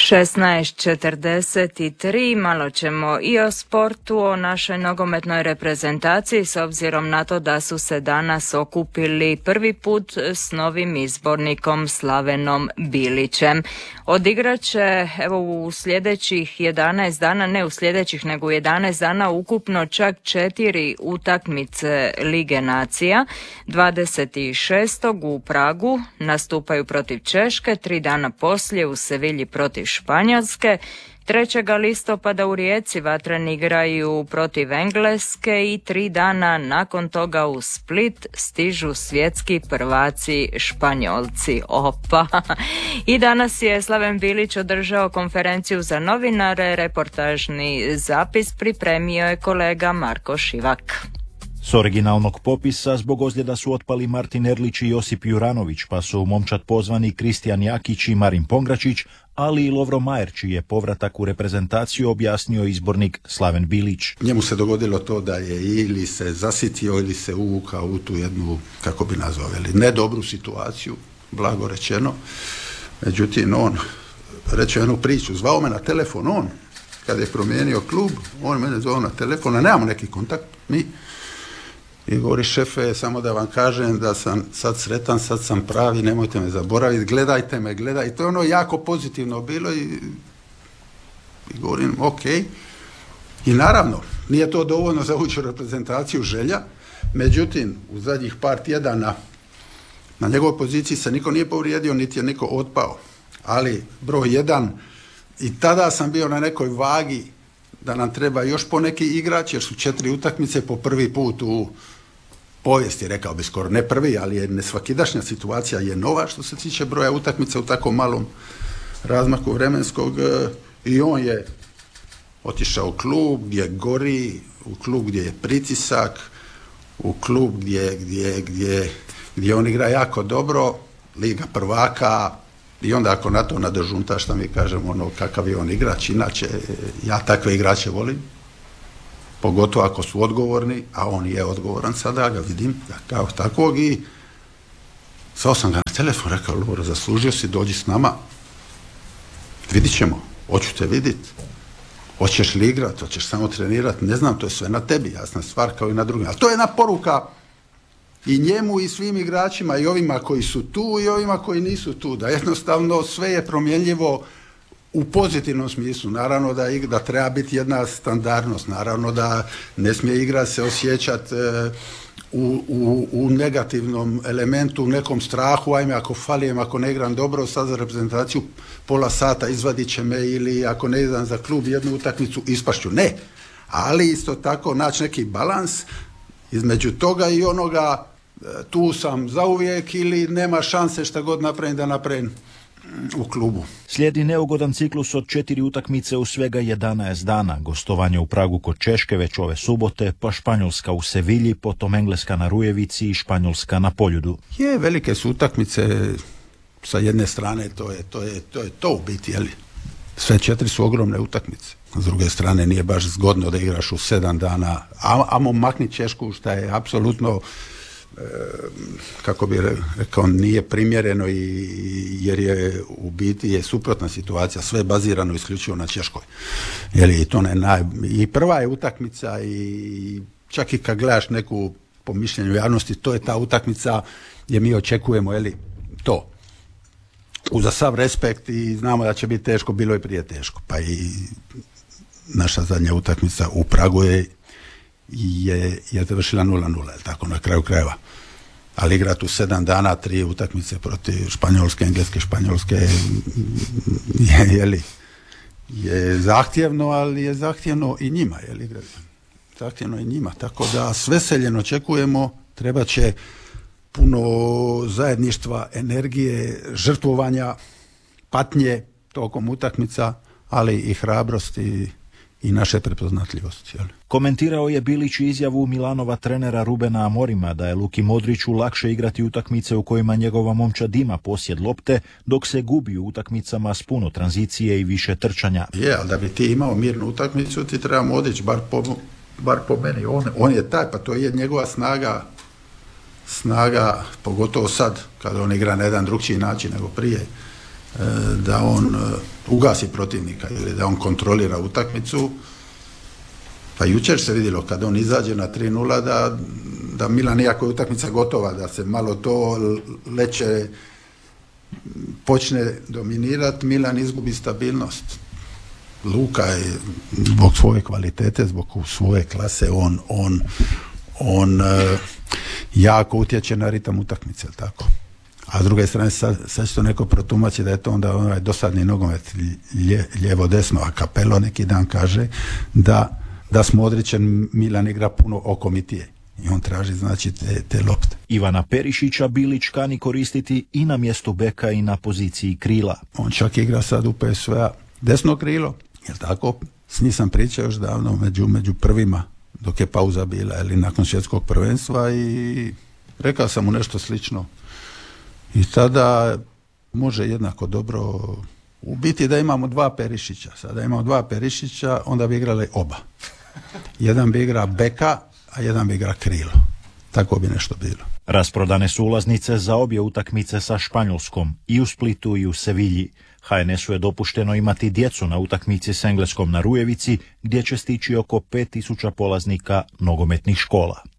16:43, malo ćemo i o sportu, o našoj nogometnoj reprezentaciji s obzirom na to da su se danas okupili prvi put s novim izbornikom Slavenom Bilićem. Odigrat će u sljedećih 11 dana, ne u sljedećih nego u 11 dana ukupno čak 4 utakmice Lige nacija. 26. u Pragu nastupaju protiv Češke, 3 dana poslije u Sevilji protiv Španjolske, 3. listopada u Rijeci Vatreni igraju protiv Engleske i 3 dana nakon toga u Split stižu svjetski prvaci Španjolci. Opa! I danas je Slaven Bilić održao konferenciju za novinare, reportažni zapis pripremio je kolega Marko Šivak. S originalnog popisa zbog ozljeda su otpali Martin Erlić i Josip Juranović, pa su u momčad pozvani Kristijan Jakić i Marin Pongračić, ali i Lovro Majer, čiji je povratak u reprezentaciju objasnio izbornik Slaven Bilić. Njemu se dogodilo to da je ili se zasitio ili se uvukao u tu jednu, kako bi nazvali, nedobru situaciju, blago rečeno. Međutim, on, reče jednu priču, zvao me na telefon, on, kad je promijenio klub, on mene zvao na telefon, a nemamo neki kontakt, mi. I govori, šefe, samo da vam kažem da sam sad sretan, sad sam pravi, nemojte me zaboraviti, gledajte me, gledajte. I to je ono jako pozitivno bilo i govorim, ok. I naravno, nije to dovoljno za ući u reprezentaciju želja, međutim, u zadnjih par tjedana na njegovoj poziciji se niko nije povrijedio, niti je niko otpao. Ali broj 1, i tada sam bio na nekoj vagi da nam treba još poneki igrač, jer su 4 utakmice po prvi put u povijesti, rekao bi skoro, ne prvi, ali je nesvakidašnja situacija je nova što se tiče broja utakmica u tako malom razmaku vremenskog, i on je otišao u klub gdje gori, u klub gdje je pritisak, u klub gdje on igra jako dobro, Liga prvaka. I onda ako na to nadožunta što mi kažemo, ono, kakav je on igrač, inače ja takve igrače volim, pogotovo ako su odgovorni, a on je odgovoran sada, ga vidim kao takvog, i zvao sam ga na telefon, rekao, Lovro, zaslužio si, dođi s nama, vidit ćemo, hoću te vidit, hoćeš li igrat, hoćeš samo trenirat, ne znam, to je sve na tebi, jasna stvar kao i na drugim, ali to je jedna poruka i njemu i svim igračima, i ovima koji su tu i ovima koji nisu tu, da jednostavno sve je promjenljivo u pozitivnom smislu. Naravno da treba biti jedna standardnost, naravno da ne smije igra se osjećati u negativnom elementu, u nekom strahu, ajme ako falijem, ako ne igram dobro, sad za reprezentaciju pola sata izvadit će me, ili ako ne igram za klub jednu utakmicu ispašću. Ne, ali isto tako naći neki balans između toga i onoga, tu sam zauvijek ili nema šanse šta god napravim da napravim u klubu. Slijedi neugodan ciklus od 4 utakmice u svega 11 dana. Gostovanje u Pragu kod Češke već ove subote, pa Španjolska u Sevilji, potom Engleska na Rujevici i Španjolska na Poljudu. Velike su utakmice, sa jedne strane to je to u biti, jeli? Sve 4 su ogromne utakmice. S druge strane nije baš zgodno da igraš u 7 dana, amo makni Češku, što je apsolutno, kako bi rekao, nije primjereno, jer je u biti je suprotna situacija, sve je bazirano isključivo na Češkoj. I to i prva je utakmica, i čak i kad gledaš neku, po mišljenju javnosti, to je ta utakmica gdje mi očekujemo, to. Uza sav respekt i znamo da će biti teško, bilo je prije teško. Pa i naša zadnja utakmica u Pragu je završila 0-0, tako na kraju krajeva. Ali igrati u 7 dana 3 utakmice protiv Španjolske, Engleske, Španjolske je zahtjevno, ali je zahtjevno i njima. Zahtjevno i njima. Tako da s veseljem očekujemo, treba će puno zajedništva, energije, žrtvovanja, patnje tokom utakmica, ali i hrabrosti i naše prepoznatljivosti. Komentirao je Bilić izjavu Milanova trenera Rubena Amorima da je Luki Modriću lakše igrati utakmice u kojima njegova momčad ima posjed lopte, dok se gubi u utakmicama s puno tranzicije i više trčanja. Ali da bi ti imao mirnu utakmicu, ti treba Modrić, bar po meni. On je taj, pa to je njegova snaga, pogotovo sad, kada on igra na jedan drugčiji način nego prije. da on ugasi protivnika ili da on kontrolira utakmicu. Pa jučer se vidjelo kad on izađe na 3-0 da Milan, iako je utakmica gotova, da se malo to leće počne dominirati, Milan izgubi stabilnost. Luka je zbog svoje kvalitete, zbog svoje klase, on jako utječe na ritam utakmice, tako. A s druge strane sad će to neko protumači da je to onda onaj dosadni nogomet lijevo-desno, a Capello neki dan kaže da smo odričen, Milan igra puno okomitije i on traži znači te lopte. Ivana Perišića Bilić kani koristiti i na mjestu beka i na poziciji krila. On čak igra sad u PSV-a desno krilo, jel tako? S njim sam pričao još davno među prvima dok je pauza bila ili nakon svjetskog prvenstva i rekao sam mu nešto slično. I tada može jednako dobro u biti da imamo dva Perišića. Sada imamo dva Perišića, onda bi igrali oba. Jedan bi igra beka, a jedan bi igra krilo. Tako bi nešto bilo. Rasprodane su ulaznice za obje utakmice sa Španjolskom i u Splitu i u Sevilji. HNS-u je dopušteno imati djecu na utakmici s Engleskom na Rujevici, gdje će stići oko 5000 polaznika nogometnih škola.